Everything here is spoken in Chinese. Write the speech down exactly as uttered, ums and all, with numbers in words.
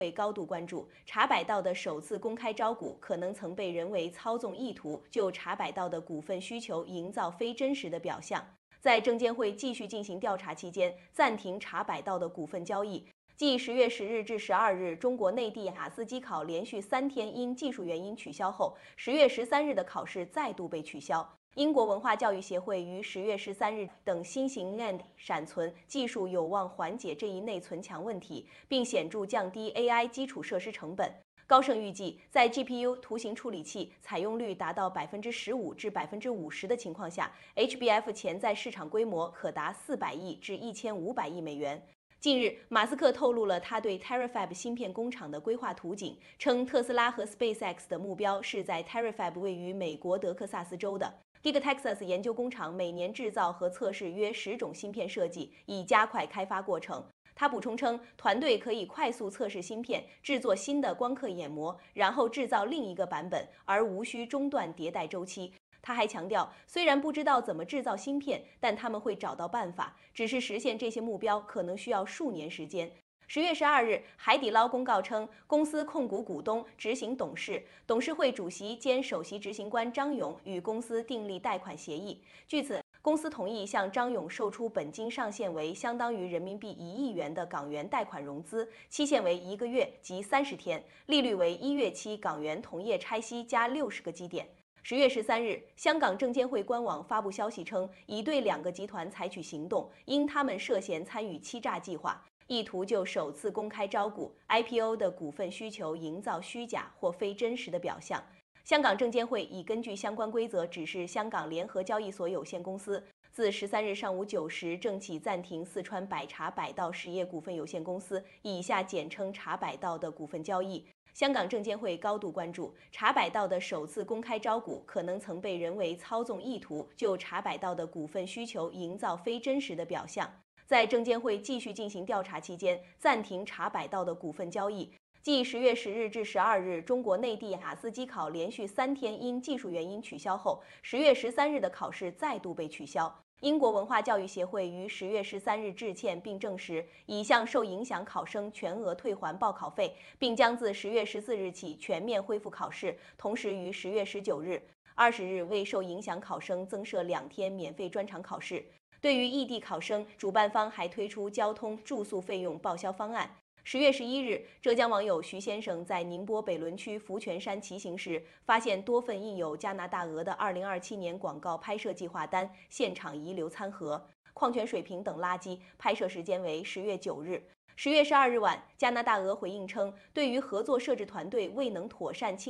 被高度关注，茶百道的首次公开招股可能曾被人为操纵意图，就茶百道的股份需求营造非真实的表象。在证监会继续进行调查期间，暂停茶百道的股份交易。继十月十日至十二日，中国内地雅思机考连续三天因技术原因取消后，十月十三日的考试再度被取消。英国文化教育协会于十月十三日等新型 N A N D 闪存技术有望缓解这一内存墙问题，并显著降低 A I 基础设施成本。高盛预计，在 G P U 图形处理器采用率达到百分之十五至百分之五十的情况下 ，H B F 潜在市场规模可达四百亿至一千五百亿美元。近日，马斯克透露了他对 Terafab 芯片工厂的规划图景，称特斯拉和 SpaceX 的目标是在 Terafab 位于美国德克萨斯州的 Gigatexas 研究工厂，每年制造和测试约十种芯片设计，以加快开发过程。他补充称，团队可以快速测试芯片，制作新的光刻眼膜，然后制造另一个版本，而无需中断迭代周期。他还强调，虽然不知道怎么制造芯片，但他们会找到办法，只是实现这些目标可能需要数年时间。十月十二日，海底捞公告称，公司控股股东、执行董事、董事会主席兼首席执行官张勇与公司订立贷款协议。据此，公司同意向张勇售出本金上限为相当于人民币一亿元的港元贷款融资，期限为一个月及三十天，利率为一月期港元同业拆息加六十个基点。十月十三日，香港证监会官网发布消息称，已对两个集团采取行动，因他们涉嫌参与欺诈计划，意图就首次公开招股 I P O 的股份需求营造虚假或非真实的表象。香港证监会已根据相关规则指示香港联合交易所有限公司，自十三日上午九时正起暂停四川百茶百道实业股份有限公司（以下简称茶百道）的股份交易。香港证监会高度关注，茶百道的首次公开招股可能曾被人为操纵意图，就茶百道的股份需求营造非真实的表象。在证监会继续进行调查期间，暂停茶百道的股份交易。继十月十日至十二日，中国内地雅思机考连续三天因技术原因取消后，十月十三日的考试再度被取消。英国文化教育协会于十月十三日致歉并证实，已向受影响考生全额退还报考费，并将自十月十四日起全面恢复考试。同时，于十月十九日、二十日为受影响考生增设两天免费专场考试。对于异地考生，主办方还推出交通、住宿费用报销方案。十月十一日，浙江网友徐先生在宁波北仑区福泉山骑行时，发现多份印有加拿大鹅的二零二七年广告拍摄计划单，现场遗留餐盒、矿泉水瓶等垃圾，拍摄时间为十月九日。十月十二日晚，加拿大鹅回应称，对于合作摄制团队未能妥善清